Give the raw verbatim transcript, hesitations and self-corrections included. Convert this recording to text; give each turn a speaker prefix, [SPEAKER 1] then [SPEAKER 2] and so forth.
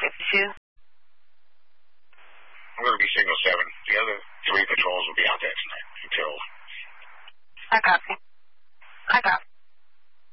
[SPEAKER 1] fifty-two?
[SPEAKER 2] I'm going to be single seven. The other three patrols will be out there tonight until